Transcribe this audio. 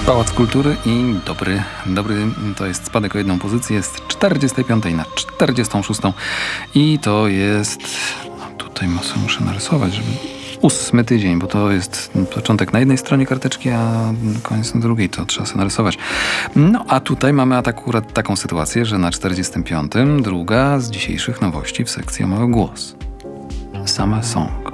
Pałac Kultury i dobry, to jest spadek o jedną pozycję, jest 45 na 46 i to jest, tutaj muszę narysować, żeby 8 tydzień, bo to jest początek na jednej stronie karteczki, a koniec na drugiej, to trzeba sobie narysować. No a tutaj mamy akurat taką sytuację, że na 45 druga z dzisiejszych nowości w sekcji o mały głos. Summer Song.